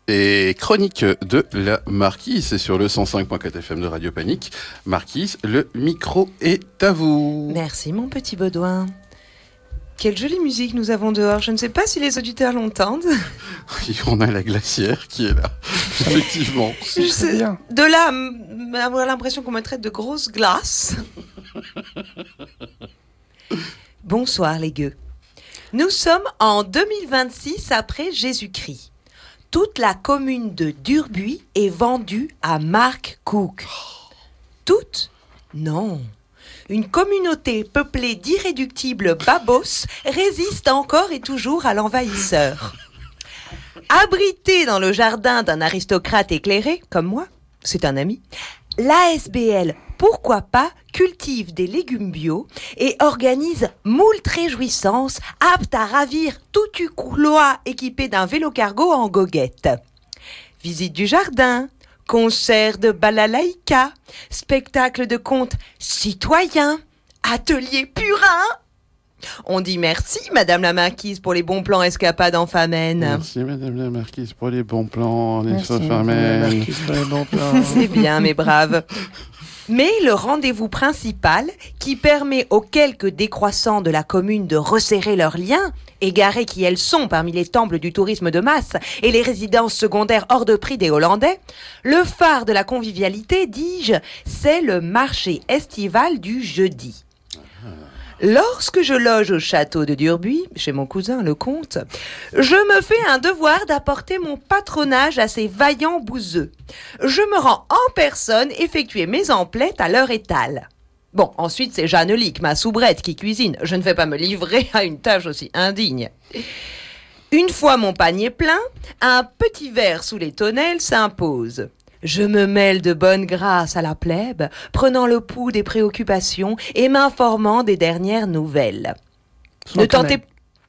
Et chronique de la Marquise, c'est sur le 105.4 FM de Radio Panique. Marquise, le micro est à vous. Merci mon petit Baudouin. Quelle jolie musique nous avons dehors. Je ne sais pas si les auditeurs l'entendent. Oui, on a la glacière qui est là, effectivement. C'est bien. De là avoir l'impression qu'on me traite de grosse glace. Bonsoir les gueux. Nous sommes en 2026 après Jésus-Christ. Toute la commune de Durbuy est vendue à Mark Cook. Toute ? Non. Une communauté peuplée d'irréductibles babos résiste encore et toujours à l'envahisseur. Abritée dans le jardin d'un aristocrate éclairé, comme moi, c'est un ami, l'ASBL, pourquoi pas, cultive des légumes bio et organise moult réjouissances aptes à ravir tout Ucoulois équipé d'un vélo cargo en goguette. Visite du jardin, concert de balalaïka, spectacle de contes citoyens, atelier purin. On dit merci, Madame la Marquise, pour les bons plans escapades en famenne. Merci, Madame la Marquise, pour les bons plans en famenne. C'est bien, mes braves. Mais le rendez-vous principal, qui permet aux quelques décroissants de la commune de resserrer leurs liens, égarés qui elles sont parmi les temples du tourisme de masse et les résidences secondaires hors de prix des Hollandais, le phare de la convivialité, dis-je, c'est le marché estival du jeudi. Lorsque je loge au château de Durbuy, chez mon cousin le comte, je me fais un devoir d'apporter mon patronage à ces vaillants bouseux. Je me rends en personne effectuer mes emplettes à leur étal. Bon, ensuite c'est Jeannelique, ma soubrette, qui cuisine. Je ne vais pas me livrer à une tâche aussi indigne. Une fois mon panier plein, un petit verre sous les tonnelles s'impose. Je me mêle de bonne grâce à la plèbe, prenant le pouls des préoccupations et m'informant des dernières nouvelles. Ne tentez...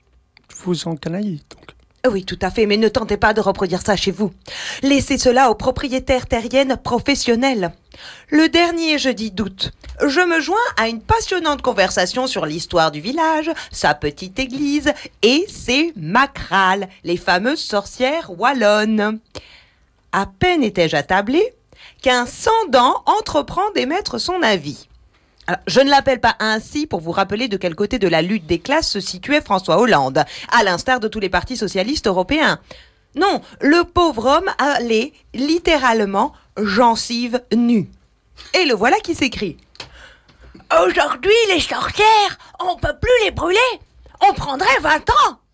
Vous encanaillez, donc. Oui, tout à fait, mais ne tentez pas de reproduire ça chez vous. Laissez cela aux propriétaires terriennes professionnels. Le dernier jeudi d'août, je me joins à une passionnante conversation sur l'histoire du village, sa petite église et ses macrales, les fameuses sorcières wallonnes. À peine étais-je attablé qu'un sans-dents entreprend d'émettre son avis. Alors, je ne l'appelle pas ainsi pour vous rappeler de quel côté de la lutte des classes se situait François Hollande, à l'instar de tous les partis socialistes européens. Non, le pauvre homme allait littéralement gencive nue. Et le voilà qui s'écrie. « Aujourd'hui, les sorcières, on ne peut plus les brûler. On prendrait 20 ans. »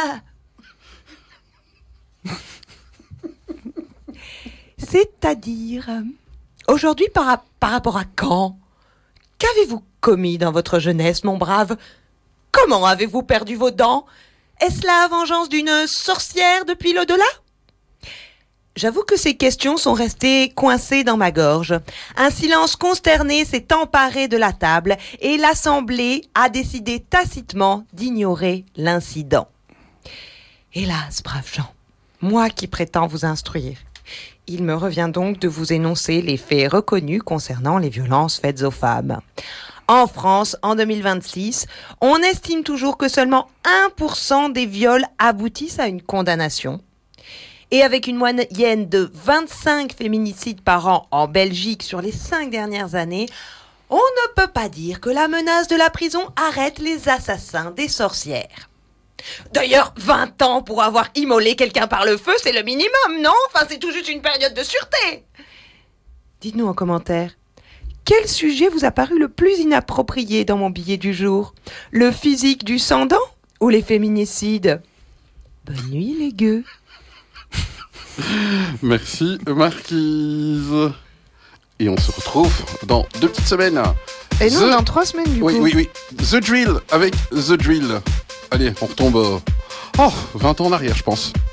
C'est-à-dire, aujourd'hui par rapport à quand ? Qu'avez-vous commis dans votre jeunesse, mon brave ? Comment avez-vous perdu vos dents ? Est-ce la vengeance d'une sorcière depuis l'au-delà ? J'avoue que ces questions sont restées coincées dans ma gorge. Un silence consterné s'est emparé de la table et l'Assemblée a décidé tacitement d'ignorer l'incident. Hélas, braves gens, moi qui prétends vous instruire, il me revient donc de vous énoncer les faits reconnus concernant les violences faites aux femmes. En France, en 2026, on estime toujours que seulement 1% des viols aboutissent à une condamnation. Et avec une moyenne de 25 féminicides par an en Belgique sur les 5 dernières années, on ne peut pas dire que la menace de la prison arrête les assassins des sorcières. D'ailleurs, 20 ans pour avoir immolé quelqu'un par le feu, c'est le minimum, non ? Enfin, c'est tout juste une période de sûreté. Dites-nous en commentaire, quel sujet vous a paru le plus inapproprié dans mon billet du jour ? Le physique du sans-dents ou les féminicides ? Bonne nuit, les gueux. Merci, Marquise. Et on se retrouve dans 2 petites semaines. Et non, dans 3 semaines, du coup. Oui. The Drill, avec The Drill. Allez, on retombe 20 ans en arrière, je pense.